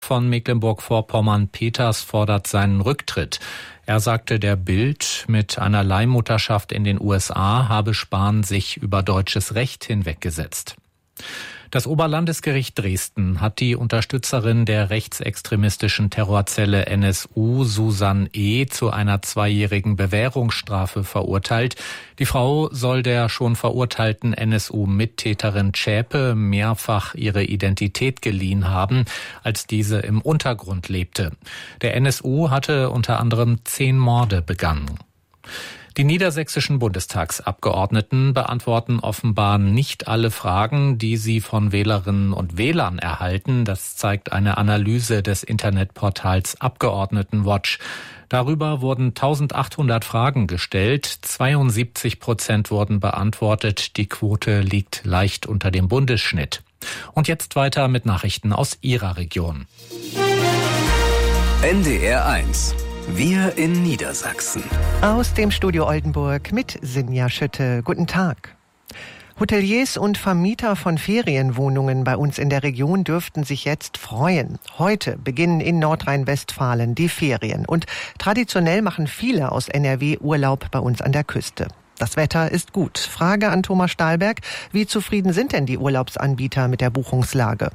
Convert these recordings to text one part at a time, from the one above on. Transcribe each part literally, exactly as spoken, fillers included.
von Mecklenburg-Vorpommern Peters fordert seinen Rücktritt. Er sagte der Bild, mit einer Leihmutterschaft in den U S A habe Spahn sich über deutsches Recht hinweggesetzt. Das Oberlandesgericht Dresden hat die Unterstützerin der rechtsextremistischen Terrorzelle N S U, Susan E., zu einer zweijährigen Bewährungsstrafe verurteilt. Die Frau soll der schon verurteilten N S U-Mittäterin Zschäpe mehrfach ihre Identität geliehen haben, als diese im Untergrund lebte. Der N S U hatte unter anderem zehn Morde begangen. Die niedersächsischen Bundestagsabgeordneten beantworten offenbar nicht alle Fragen, die sie von Wählerinnen und Wählern erhalten. Das zeigt eine Analyse des Internetportals Abgeordnetenwatch. Darüber wurden eintausendachthundert Fragen gestellt. zweiundsiebzig Prozent wurden beantwortet. Die Quote liegt leicht unter dem Bundesschnitt. Und jetzt weiter mit Nachrichten aus Ihrer Region. N D R eins. Wir in Niedersachsen. Aus dem Studio Oldenburg mit Sinja Schütte. Guten Tag. Hoteliers und Vermieter von Ferienwohnungen bei uns in der Region dürften sich jetzt freuen. Heute beginnen in Nordrhein-Westfalen die Ferien. Und traditionell machen viele aus N R W Urlaub bei uns an der Küste. Das Wetter ist gut. Frage an Thomas Stahlberg. Wie zufrieden sind denn die Urlaubsanbieter mit der Buchungslage?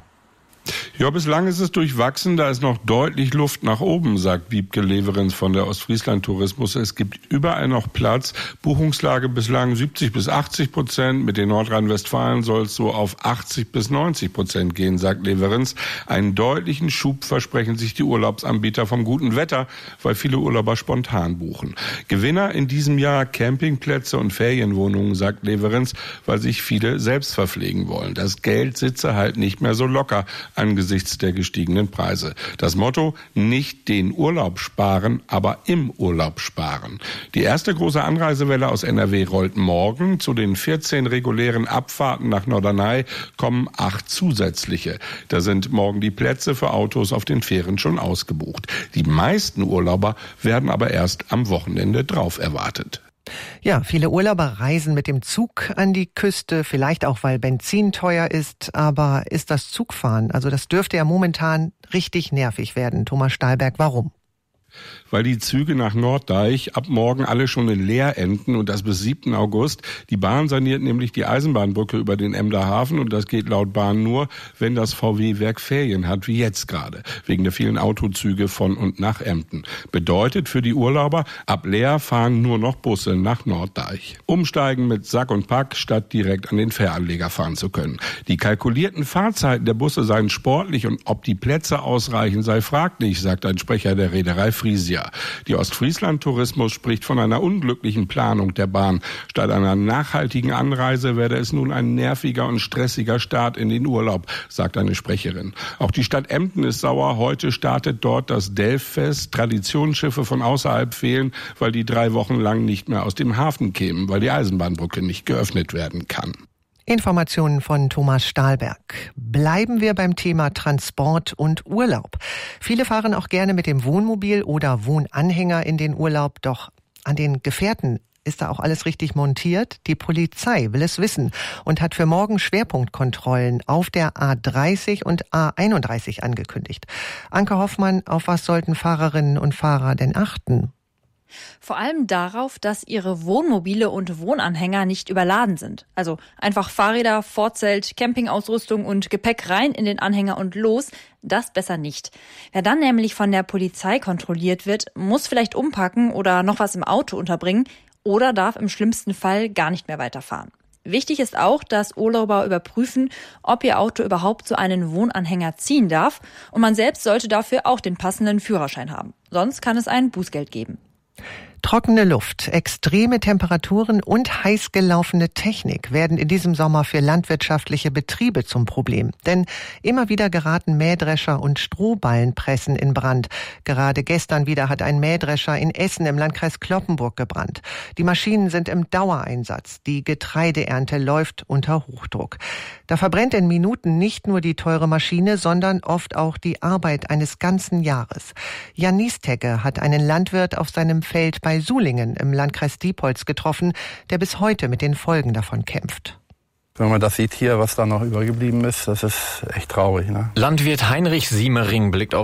Ja, bislang ist es durchwachsen, da ist noch deutlich Luft nach oben, sagt Wiebke Leverenz von der Ostfriesland Tourismus. Es gibt überall noch Platz, Buchungslage bislang siebzig bis achtzig Prozent, mit den Nordrhein-Westfalen soll es so auf achtzig bis neunzig Prozent gehen, sagt Leverenz. Einen deutlichen Schub versprechen sich die Urlaubsanbieter vom guten Wetter, weil viele Urlauber spontan buchen. Gewinner in diesem Jahr Campingplätze und Ferienwohnungen, sagt Leverenz, weil sich viele selbst verpflegen wollen. Das Geld sitze halt nicht mehr so locker angesichts der gestiegenen Preise. Das Motto: nicht den Urlaub sparen, aber im Urlaub sparen. Die erste große Anreisewelle aus N R W rollt morgen. Zu den vierzehn regulären Abfahrten nach Norderney kommen acht zusätzliche. Da sind morgen die Plätze für Autos auf den Fähren schon ausgebucht. Die meisten Urlauber werden aber erst am Wochenende drauf erwartet. Ja, viele Urlauber reisen mit dem Zug an die Küste, vielleicht auch, weil Benzin teuer ist. Aber ist das Zugfahren, also das dürfte ja momentan richtig nervig werden. Thomas Stahlberg, warum? Weil die Züge nach Norddeich ab morgen alle schon in Leer enden und das bis siebten August. Die Bahn saniert nämlich die Eisenbahnbrücke über den Emder Hafen und das geht laut Bahn nur, wenn das V W-Werk Ferien hat, wie jetzt gerade, wegen der vielen Autozüge von und nach Emden. Bedeutet für die Urlauber, ab Leer fahren nur noch Busse nach Norddeich. Umsteigen mit Sack und Pack, statt direkt an den Fähranleger fahren zu können. Die kalkulierten Fahrzeiten der Busse seien sportlich und ob die Plätze ausreichen, sei fraglich, sagt ein Sprecher der Reederei Frisia. Die Ostfriesland Tourismus spricht von einer unglücklichen Planung der Bahn. Statt einer nachhaltigen Anreise werde es nun ein nerviger und stressiger Start in den Urlaub, sagt eine Sprecherin. Auch die Stadt Emden ist sauer. Heute startet dort das Delffest. Traditionsschiffe von außerhalb fehlen, weil die drei Wochen lang nicht mehr aus dem Hafen kämen, weil die Eisenbahnbrücke nicht geöffnet werden kann. Informationen von Thomas Stahlberg. Bleiben wir beim Thema Transport und Urlaub. Viele fahren auch gerne mit dem Wohnmobil oder Wohnanhänger in den Urlaub, doch an den Gefährten ist da auch alles richtig montiert? Die Polizei will es wissen und hat für morgen Schwerpunktkontrollen auf der A dreißig und A einunddreißig angekündigt. Anke Hoffmann, auf was sollten Fahrerinnen und Fahrer denn achten? Vor allem darauf, dass ihre Wohnmobile und Wohnanhänger nicht überladen sind. Also einfach Fahrräder, Vorzelt, Campingausrüstung und Gepäck rein in den Anhänger und los. Das besser nicht. Wer dann nämlich von der Polizei kontrolliert wird, muss vielleicht umpacken oder noch was im Auto unterbringen oder darf im schlimmsten Fall gar nicht mehr weiterfahren. Wichtig ist auch, dass Urlauber überprüfen, ob ihr Auto überhaupt so einen Wohnanhänger ziehen darf. Und man selbst sollte dafür auch den passenden Führerschein haben. Sonst kann es ein Bußgeld geben. Trockene Luft, extreme Temperaturen und heiß gelaufene Technik werden in diesem Sommer für landwirtschaftliche Betriebe zum Problem. Denn immer wieder geraten Mähdrescher und Strohballenpressen in Brand. Gerade gestern wieder hat ein Mähdrescher in Essen im Landkreis Cloppenburg gebrannt. Die Maschinen sind im Dauereinsatz. Die Getreideernte läuft unter Hochdruck. Da verbrennt in Minuten nicht nur die teure Maschine, sondern oft auch die Arbeit eines ganzen Jahres. Jan Niestecke hat einen Landwirt auf seinem Feld bei Sulingen im Landkreis Diepholz getroffen, der bis heute mit den Folgen davon kämpft. Wenn man das sieht hier, was da noch übergeblieben ist, das ist echt traurig, ne? Landwirt Heinrich Siemering blickt auf